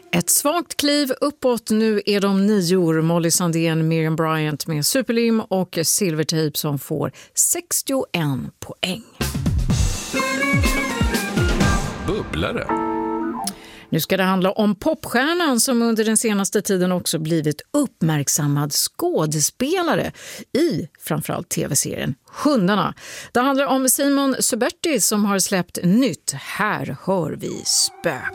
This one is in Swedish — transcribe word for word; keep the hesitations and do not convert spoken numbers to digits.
Ett svagt kliv uppåt, nu är de nior. Molly Sandén, Miriam Bryant med Superlim och Silvertape som får sextioen poäng. Bubblare. Nu ska det handla om popstjärnan som under den senaste tiden också blivit uppmärksammad skådespelare i framförallt tv-serien Hundarna. Det handlar om Simon Suberti som har släppt nytt. Här hör vi Spö.